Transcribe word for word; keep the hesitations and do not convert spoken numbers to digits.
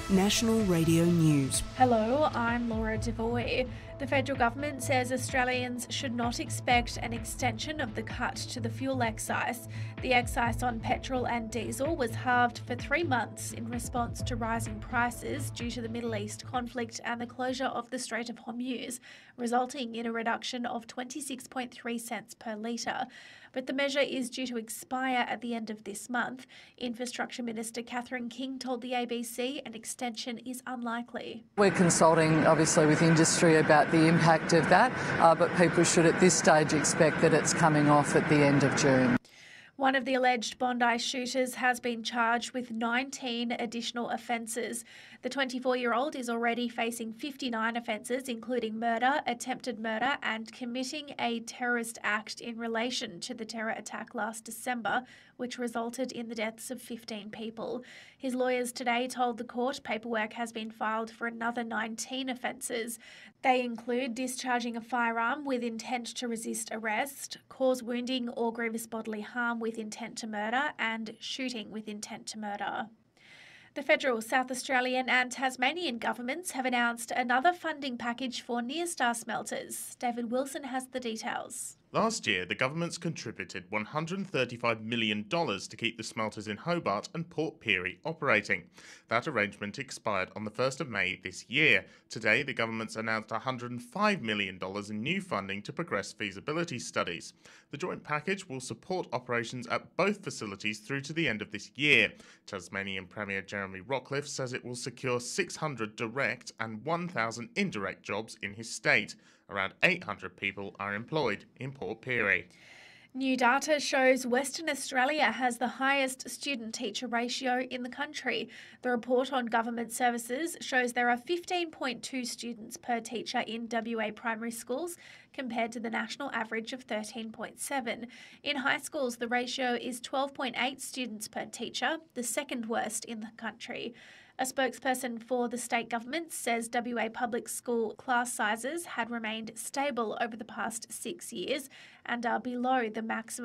National Radio News. Hello, I'm Laura Devoy. The federal government says Australians should not expect an extension of the cut to the fuel excise. The excise on petrol and diesel was halved for three months in response to rising prices due to the Middle East conflict and the closure of the Strait of Hormuz, resulting in a reduction of twenty-six point three cents per litre. But the measure is due to expire at the end of this month. Infrastructure Minister Catherine King told the A B C an extension is unlikely. We're consulting, obviously, with industry about the impact of that, uh, but people should at this stage expect that it's coming off at the end of June. One of the alleged Bondi shooters has been charged with nineteen additional offences. The twenty-four-year-old is already facing fifty-nine offences, including murder, attempted murder and committing a terrorist act in relation to the terror attack last December, which resulted in the deaths of fifteen people. His lawyers today told the court paperwork has been filed for another nineteen offences. They include discharging a firearm with intent to resist arrest, cause wounding or grievous bodily harm with intent to murder, and shooting with intent to murder. The federal, South Australian and Tasmanian governments have announced another funding package for Nyrstar smelters. David Wilson has the details. Last year, the governments contributed one hundred thirty-five million dollars to keep the smelters in Hobart and Port Pirie operating. That arrangement expired on the first of May this year. Today, the government's announced one hundred five million dollars in new funding to progress feasibility studies. The joint package will support operations at both facilities through to the end of this year. Tasmanian Premier Jeremy Rockliff says it will secure six hundred direct and one thousand indirect jobs in his state. Around eight hundred people are employed in Port Pirie. New data shows Western Australia has the highest student-teacher ratio in the country. The report on government services shows there are fifteen point two students per teacher in W A primary schools compared to the national average of thirteen point seven. In high schools, the ratio is twelve point eight students per teacher, the second worst in the country. A spokesperson for the state government says W A public school class sizes had remained stable over the past six years and are below the maximum